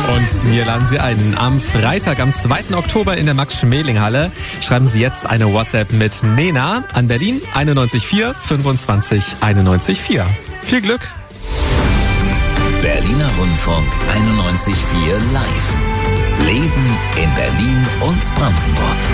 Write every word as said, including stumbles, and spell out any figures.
Und mir laden Sie ein. Am Freitag, am zweiten Oktober in der Max-Schmeling-Halle schreiben Sie jetzt eine WhatsApp mit Nena an Berlin einundneunzig vier fünfundzwanzig einundneunzig vier. Viel Glück! Berliner Rundfunk einundneunzig vier live. Leben in Berlin und Brandenburg.